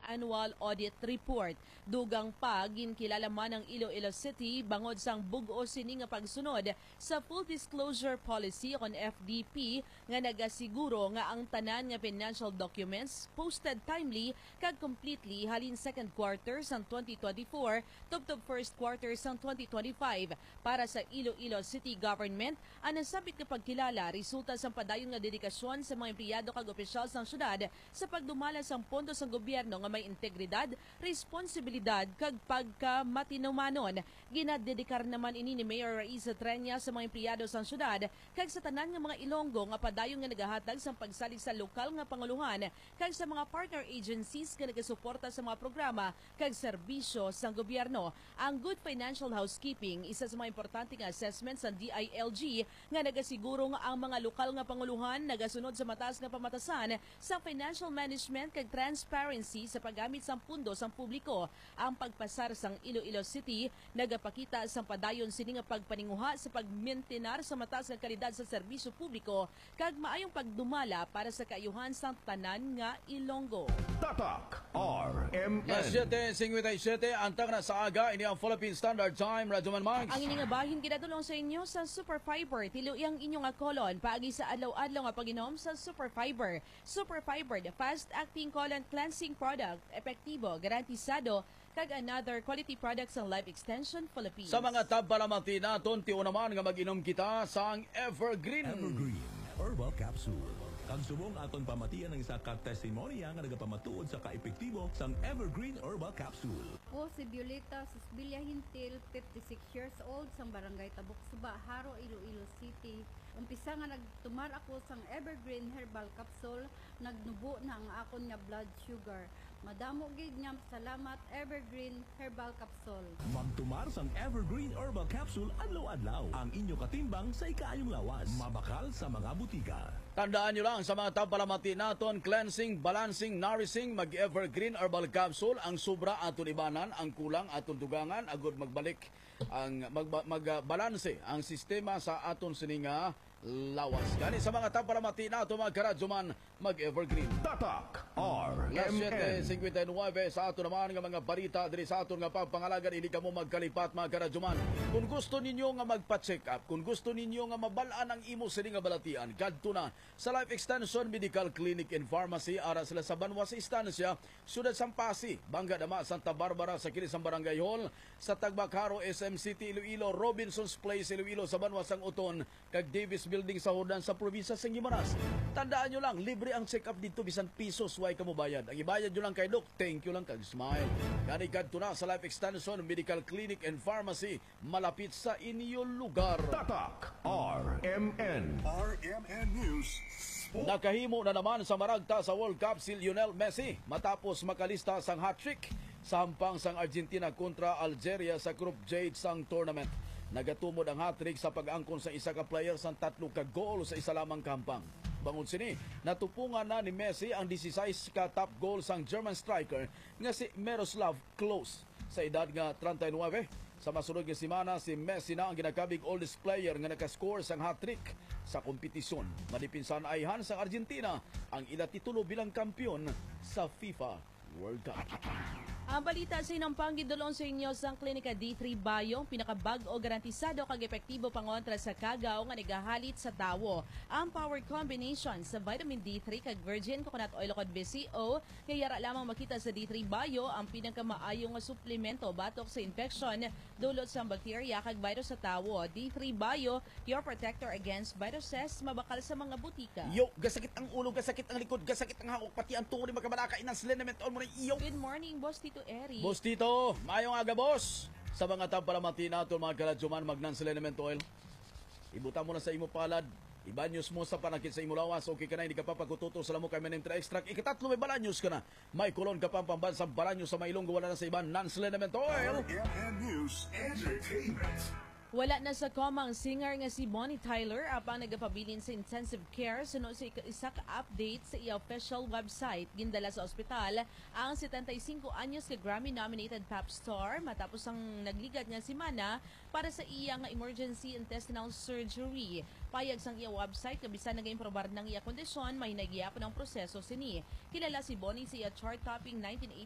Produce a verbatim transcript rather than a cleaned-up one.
annual audit report. Dugang pa ginkilala man ang Iloilo City bangod sang bug-o sini nga pagsunod sa full disclosure policy kon F D P nga nagasiguro nga ang tanan nga financial documents posted timely kag completely halin second quarter sang twenty twenty-four tubtob first quarter sang twenty twenty-five. Para sa Iloilo City Government, ang nasabit nga pagkilala resulta sa padayon nga dedikasyon sa mga empleyado kag opisyal sang syudad sa pagdumala sang pondo sang gobyerno nga may integridad, responsibilidad kag pagkamatinumanon. Ginadedikar naman ini ni Mayor Raiza Trenya sa mga empleyado sang syudad kag sa tanan nga mga Ilonggo nga padayon nga nagahatag sa pagsalig sa lokal nga panguluhan kag sa mga partner agencies nga nagasuporta sa mga programa kag serbisyo sang gobyerno. Ang good financial housekeeping isa sa mga importante nga assessment sa D I L G nga nagasiguro nga ang mga lokal nga panguluhan nagasunod sa mataas nga pamatasan sa financial management kag transparency sa paggamit sang pundo sang publiko. Ang pagpasar sang Iloilo City nagapakita sang padayon sini nga pagpaninguha sa pagmaintenar sa mataas nga kalidad sa serbisyo publiko kag maayong pagdumala para sa kaayuhan sang tanan nga Ilonggo. Tatak R M N. Las seven fifty-seven antang na sa aga ini ang Philippine Standard Time. Radyo Man Mags. Ang inyong bahin kinatulong sa inyo sa Super Fiber. Tiluyang inyong nga kolon paagi sa adlaw-adlaw nga pag-inom sa Super Fiber. Super Fiber, the fast-acting colon cleansing product, epektibo, garantisado, kag another quality products ng Life Extension Philippines. Sa mga tabalamati naton, tiyo naman nga mag-inom kita sa ang Evergreen. Evergreen Herbal Capsule. Kag subong aton pamatian ng isa ka testimonya nga nagapamatuod sa kaepektibo sang Evergreen Herbal Capsule. O si Violeta Susbilia Hintil, fifty-six years old, sang Barangay Tabuk Suba, Haro, Iloilo City. Umpisa nga nagtumar ako sang Evergreen Herbal Capsule, nagnubo na ang akon nga blood sugar. Madamo gid nga salamat Evergreen Herbal Capsule. Magtumar sang Evergreen Herbal Capsule adlaw-adlaw. Ang inyo katimbang sa ikaayong lawas. Mabakal sa mga butika. Tandaan nyo lang sa mga tabalamati naton, cleansing, balancing, nourishing, mag-Evergreen Herbal Capsule. Ang sobra aton ibanan, ang kulang aton dugangan, agod magbalik ang magbalanse ang sistema sa aton sininga lawas. Gani sa mga tapalamati na ito mga karadyoman, mag-Evergreen. Tatak R Las M seven N. fifty-nine sa ato naman nga mga balita diri sa aton nga pagpangalagan, hindi ka mo magkalipat mga karadyoman. Kung gusto ninyo nga magpa-check up, kung gusto ninyo nga mabalaan ang imo sini nga balatian, kadto na sa Life Extension Medical Clinic and Pharmacy ara sila sa Banwa sa Istansya, Sudad Sampasi, Bangga Dama, Santa Barbara sa Kilisang Barangay Hall, sa Tagbacaro, S M City, Iloilo, Robinson's Place, Iloilo, sa Banwa sang Uton, kag Davis Building sa Hordan sa probinsya sa Gimaras. Tandaan nyo lang, libre ang check-up dito, bisan pisos, way ka mo bayad. Ang ibayad nyo lang kay Doc, thank you lang kag smile. Gani kadto na sa Life Extension Medical Clinic and Pharmacy, malapit sa inyo lugar. Tatak R M N. R M N News. Nakahimo na naman sa maragta sa World Cup si Lionel Messi matapos makalista sang hat-trick sa hampang sang Argentina kontra Algeria sa Group J sang tournament. Nagatumod ang hat-trick sa pag-angkon sa isa ka player sa tatlo ka goal sa isa lamang kampang. Bangod sini, natupungan na ni Messi ang sixteen ka top goal sang German striker nga si Miroslav Klose. Sa edad nga thirty-nine, sa masunod nga semana si Messi na ang ginakabig oldest player nga nakascore sang hat-trick sa kompetisyon. Madipinsan ayhan sa Argentina ang ila titulo bilang kampiyon sa FIFA World Cup. Ang balita sa inampang gidulong sa inyo sa Klinika D three Bio, pinakabag o garantisado kag epektibo pangontra sa kagaw nga nagahalit sa tawo. Ang power combination sa vitamin D three kag virgin coconut oil kod B C O, kaya lamang makita sa D three Bio ang pinakamaayong nga suplemento batok sa infection dulot sa bakterya kag virus sa tawo. D three Bio, your protector against viruses, mabakal sa mga butika. Yo, gasakit ang ulo, gasakit ang likod, gasakit ang hawak, pati ang tungo ni makabalaka inang slenament on mo rin iyo. Good morning, Boss Tito Eri. Boss Tito, mayong aga boss. Sa mga tampalamati nato mga kaladyoman, magnan sila element oil. Ibuta mo na sa imo palad. Ibanyos mo sa panakit sa imo lawas. Okay ka na, hindi ka pa pagkututo sa lamo kay Menem Extract. Ikatatlo may balanyos ka na. May kulon ka pang pambansang balanyos sa mailong wala na sa iban. Non-sila element oil. R M N News Entertainment. Wala na sa komang singer nga si Bonnie Tyler apang nagapabilin sa intensive care suno sa isa ka update sa iya official website. Gindala sa ospital ang seventy-five anyos ka Grammy-nominated pop star matapos ang nagligat nga si Mana para sa iya nga emergency intestinal surgery. Payag sang iya website nga bisan nagaimprobar ng iya kondisyon, may nagyapon ang proseso sini. Kilala si Bonnie sa iya chart-topping nineteen